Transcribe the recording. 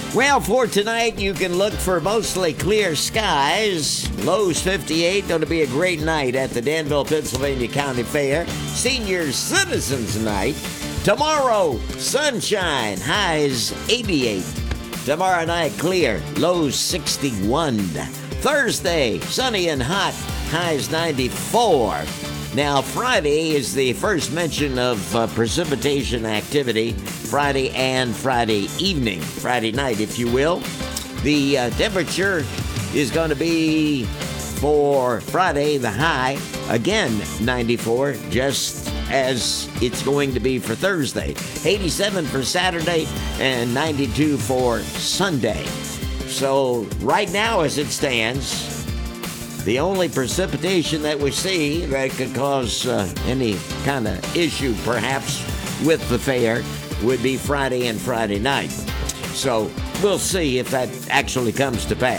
Well, for tonight, you can look for mostly clear skies. Lows 58. Going to be a great night at the Danville, Pennsylvania County Fair. Senior Citizens Night. Tomorrow, sunshine. Highs 88. Tomorrow night, clear. Lows 61. Thursday, sunny and hot. Highs 94. Now, Friday is the first mention of precipitation activity. Friday and Friday evening. Friday night, if you will. The temperature is going to be, for Friday, the high, again, 94, just as it's going to be for Thursday. 87 for Saturday and 92 for Sunday. So, right now, as it stands, the only precipitation that we see that could cause any kind of issue, perhaps, with the fair would be Friday and Friday night. So we'll see if that actually comes to pass.